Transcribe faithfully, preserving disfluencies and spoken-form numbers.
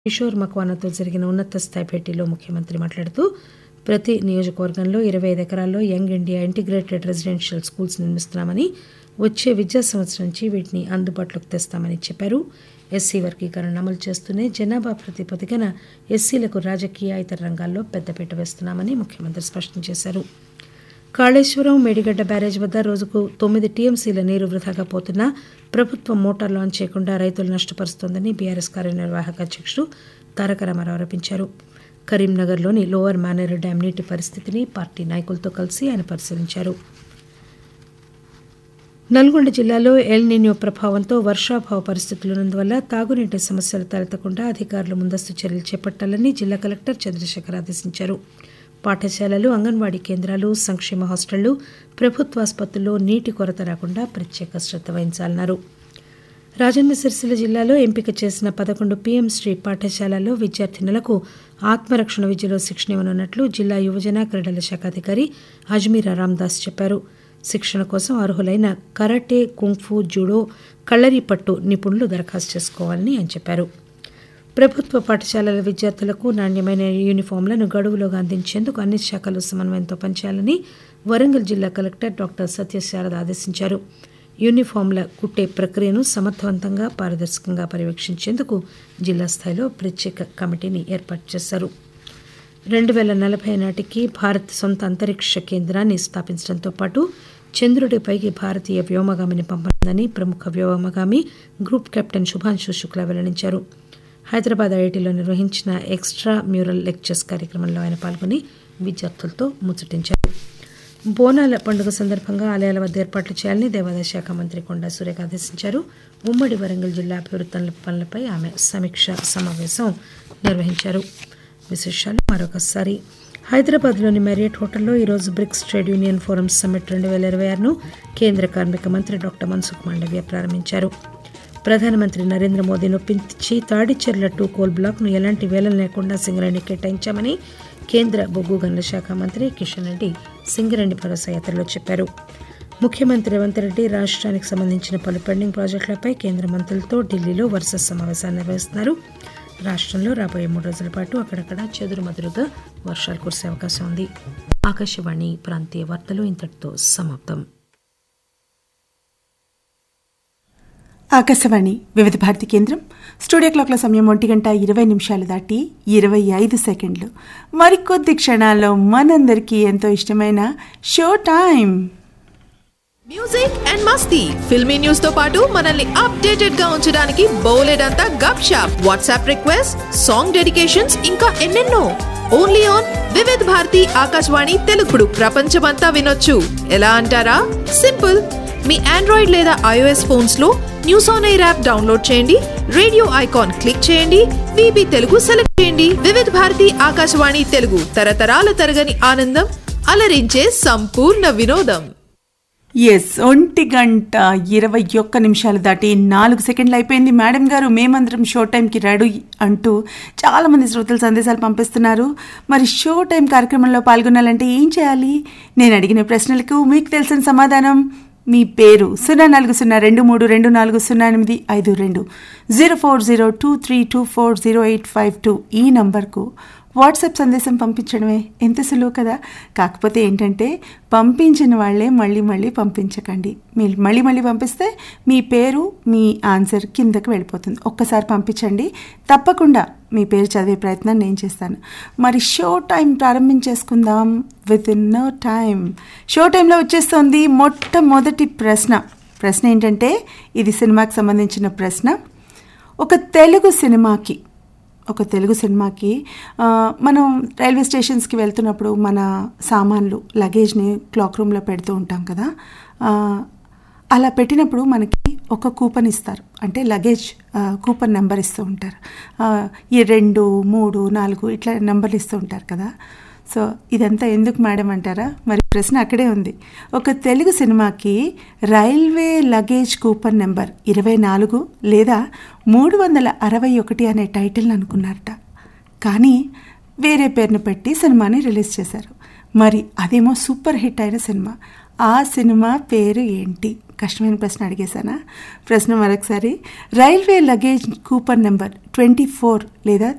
కిషోర్ మక్వానాతో జరిగిన ఉన్నత స్థాయి భేటీలో ముఖ్యమంత్రి మాట్లాడుతూ ప్రతి నియోజకవర్గంలో ఇరవై ఐదు ఎకరాల్లో young India integrated residential schools నిర్మిస్తున్నామని, వచ్చే విద్యా సంవత్సరం నుంచి వీటిని అందుబాటులోకి తెస్తామని చెప్పారు. ఎస్సీ వర్గీకరణ అమలు చేస్తూనే జనాభా ప్రాతిపదికన ఎస్సీలకు రాజకీయ ఇతర రంగాల్లో పెద్దపీట వేస్తున్నామని ముఖ్యమంత్రి స్పష్టం చేశారు. కాళేశ్వరం మేడిగడ్డ బ్యారేజ్ వద్ద రోజుకు తొమ్మిది టీఎంసీల నీరు వృధాగా పోతున్నా ప్రభుత్వం మోటార్లు ఆన్ చేయకుండా రైతులు నష్టపరుస్తోందని బీఆర్ఎస్ కార్యనిర్వాహక అధ్యక్షుడు తారక రామారావు ఆరోపించారు. కరీంనగర్లోని లోవర్ మానేరు డ్యాం నీటి పరిస్థితిని పార్టీ నాయకులతో కలిసి ఆయన పరిశీలించారు. నల్గొండ జిల్లాలో ఎల్ నిన్యో ప్రభావంతో వర్షాభావ పరిస్థితులున్నందువల్ల తాగునీటి సమస్యలు తలెత్తకుండా అధికారులు ముందస్తు చర్యలు చేపట్టాలని జిల్లా కలెక్టర్ చంద్రశేఖర్ ఆదేశించారు. పాఠశాలలు, అంగన్వాడీ కేంద్రాలు, సంక్షేమ హాస్టళ్లు, ప్రభుత్వాసుపత్రుల్లో నీటి కొరత రాకుండా ప్రత్యేక శ్రద్ధ వహించాలన్నారు. రాజన్న సిరిసిల్ల జిల్లాలో ఎంపిక చేసిన పదకొండు పీఎం శ్రీ పాఠశాలల్లో విద్యార్థినులకు ఆత్మరక్షణ విద్యలో శిక్షణ ఇవ్వనున్నట్లు జిల్లా యువజన క్రీడల శాఖ అధికారి అజ్మీరా రామ్దాస్ చెప్పారు. శిక్షణ కోసం అర్హులైన కరాటే, కుంగ్ఫూ, జూడో, కళ్లరిపట్టు నిపుణులు దరఖాస్తు చేసుకోవాలని ఆయన చెప్పారు. ప్రభుత్వ పాఠశాలల విద్యార్థులకు నాణ్యమైన యూనిఫామ్లను గడువులోగా అందించేందుకు అన్ని శాఖలు సమన్వయంతో పనిచేయాలని వరంగల్ జిల్లా కలెక్టర్ డాక్టర్ సత్యశారద ఆదేశించారు. యూనిఫామ్ల కుట్టే ప్రక్రియను సమర్థవంతంగా, పారదర్శకంగా పర్యవేక్షించేందుకు జిల్లా స్థాయిలో ప్రత్యేక కమిటీని ఏర్పాటు చేశారు. రెండు వేల నలభై నాటికి భారత్ సొంత అంతరిక్ష కేంద్రాన్ని స్థాపించడంతో పాటు చంద్రుడిపైకి భారతీయ వ్యోమగామిని పంపనుందని ప్రముఖ వ్యోమగామి గ్రూప్ కెప్టెన్ శుభాంశు శుక్లా వెల్లడించారు. హైదరాబాద్ ఐఐటీలో నిర్వహించిన ఎక్స్ట్రా మ్యూరల్ లెక్చర్స్ కార్యక్రమంలో ఆయన పాల్గొని విద్యార్థులతో ముచ్చటించారు. బోనాల పండుగ సందర్భంగా ఆలయాల వద్ద ఏర్పాట్లు చేయాలని దేవాదాయ శాఖ మంత్రి కొండా సురేఖ ఆదేశించారు. ఉమ్మడి వరంగల్ జిల్లా అభివృద్ధి పనులపై ఆమె సమీక్ష సమావేశం నిర్వహించారు. విశేషాలు మరొకసారి. హైదరాబాద్లోని మ్యారియట్ హోటల్లో ఈరోజు bricks trade union forum summit రెండు వేల ఇరవై ఆరును కేంద్ర కార్మిక మంత్రి డాక్టర్ మన్సుఖ్ మాండవ్య ప్రారంభించారు. ప్రధానమంత్రి నరేంద్ర మోదీని ఒప్పించి తాడిచెర్ల టూ కోల్ బ్లాక్ను ఎలాంటి వేలం లేకుండా సింగరేణి కేటాయించామని కేంద్ర బొగ్గు గనుల శాఖ మంత్రి కిషన్ రెడ్డి సింగరేణి భరోసా యాత్రలో చెప్పారు. ముఖ్యమంత్రి రేవంత్ రెడ్డి రాష్ట్రానికి సంబంధించిన పలు పెండింగ్ ప్రాజెక్టులపై కేంద్ర మంత్రులతో ఢిల్లీలో వరుస సమావేశాలు నిర్వహిస్తున్నారు. రాష్ట్రంలో రాబోయే మూడు రోజుల పాటు అక్కడక్కడ చెదురుమదురుగా వర్షాలు కురిసే అవకాశం ఉంది. ఆకాశవాణి ప్రాంతీయ వార్తలు ఇంతటితో సమాప్తం. ఆకాశవాణి వివిధ భారతి కేంద్రం. స్టూడియో క్లాక్ల సమయం ఒంటి గంట ఇరవై నిమిషాలు దాటి ఇరవై ఐదు సెకండ్లు. మరికొద్ది క్షణాల్లో మనందరికీ ఎంతో ఇష్టమైన show time. Music and Masti, filmy news తో పాటు మనల్ని అప్డేటెడ్ గా ఉంచడానికి బోలెడంతా గప్ shop, WhatsApp request, song dedications, ఇంకా ఎన్నెన్నో. ఓన్లీ ఆన్ వివిధ భారతి ఆకాశవాణి తెలుగుడు. ప్రపంచమంతా వినొచ్చు. ఎలా అంటారా? సింపుల్. మీ ఆండ్రాయిడ్ లేదా ఐఓఎస్ ఫోన్స్ లో news on air app download చేయండి, రేడియో ఐకాన్ క్లిక్ చేయండి, వీబీ తెలుగు సెలెక్ట్ చేయండి. వివిధ భారతి ఆకాశవాణి తెలుగు, తరతరాల తరగని ఆనందం, అలరించే సంపూర్ణ వినోదం. ఎస్, ఒంటి గంట ఇరవై ఒక్క నిమిషాలు దాటి నాలుగు సెకండ్లు అయిపోయింది. మేడం గారు, మేమందరం షో టైంకి రెడీ అంటూ చాలామంది శ్రోతలు సందేశాలు పంపిస్తున్నారు. మరి షో టైం కార్యక్రమంలో పాల్గొనాలంటే ఏం చేయాలి? నేను అడిగిన ప్రశ్నలకు మీకు తెలిసిన సమాధానం, మీ పేరు సున్నా నాలుగు సున్నా రెండు మూడు రెండు నాలుగు సున్నా ఎనిమిది ఐదు రెండు zero four zero two three two four zero eight five two ఈ నంబర్కు వాట్సాప్ సందేశం పంపించడమే. ఎంత సులువు కదా. కాకపోతే ఏంటంటే పంపించిన వాళ్ళే మళ్ళీ మళ్ళీ పంపించకండి. మీరు మళ్ళీ మళ్ళీ పంపిస్తే మీ పేరు, మీ ఆన్సర్ కిందకి వెళ్ళిపోతుంది. ఒక్కసారి పంపించండి, తప్పకుండా మీ పేరు చదివే ప్రయత్నం నేను చేస్తాను. మరి show time ప్రారంభించేసుకుందాం. With in no time show టైంలో వచ్చేస్తుంది మొట్టమొదటి ప్రశ్న. ప్రశ్న ఏంటంటే, ఇది సినిమాకి సంబంధించిన ప్రశ్న. ఒక తెలుగు సినిమాకి ఒక తెలుగు సినిమాకి మనం రైల్వే స్టేషన్స్కి వెళ్తున్నప్పుడు మన సామాన్లు, లగేజ్ని క్లాక్ రూమ్లో పెడుతూ ఉంటాం కదా. అలా పెట్టినప్పుడు మనకి ఒక కూపన్ ఇస్తారు. అంటే లగేజ్ కూపన్ నెంబర్ ఇస్తూ ఉంటారు. ఈ రెండు, మూడు, నాలుగు ఇట్లా నెంబర్లు ఇస్తూ ఉంటారు కదా. సో ఇదంతా ఎందుకు మేడం అంటారా? మరి ప్రశ్న అక్కడే ఉంది. ఒక తెలుగు సినిమాకి రైల్వే లగేజ్ కూపన్ నెంబర్ ఇరవై నాలుగు లేదా మూడు వందల అరవై ఒకటి అనే టైటిల్ని అనుకున్నారట. కానీ వేరే పేరును పెట్టి సినిమాని రిలీజ్ చేశారు. మరి అదేమో సూపర్ హిట్ అయిన సినిమా. ఆ సినిమా పేరు ఏంటి? కష్టమైన ప్రశ్న అడిగేశానా? ప్రశ్న మరొకసారి. Railway luggage coupon number twenty four లేదా